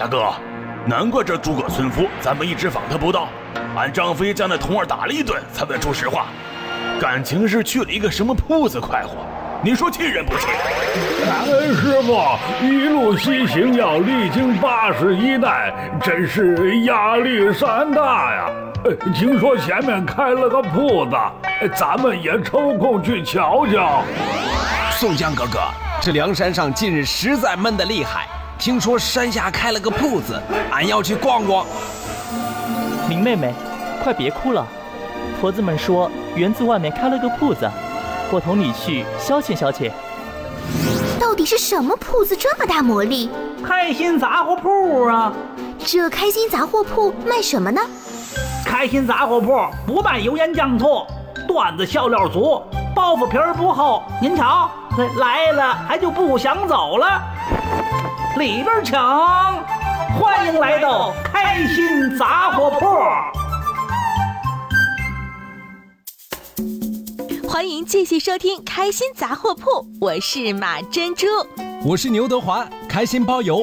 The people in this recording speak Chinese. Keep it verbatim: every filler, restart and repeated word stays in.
大哥，难怪这诸葛村夫咱们一直访他不到，俺张飞将那童儿打了一顿才问出实话，感情是去了一个什么铺子快活，你说气人不气？ 哎，师傅，一路西行要历经八十一难，真是压力山大呀！听说前面开了个铺子，咱们也抽空去瞧瞧。 宋江哥哥，这梁山上近日实在闷得厉害，听说山下开了个铺子，俺要去逛逛。 林妹妹，快别哭了，婆子们说园子外面开了个铺子，我同你去消遣消遣。 到底是什么铺子这么大魔力？ 开心杂货铺啊！ 这开心杂货铺卖什么呢？ 开心杂货铺不卖油盐酱醋，段子笑料足，包袱皮儿不厚。您瞧，来了还就不想走了。里边请，欢迎来到开心杂货铺。 欢迎继续收听开心杂货铺，我是马珍珠， 我是牛德华，开心包邮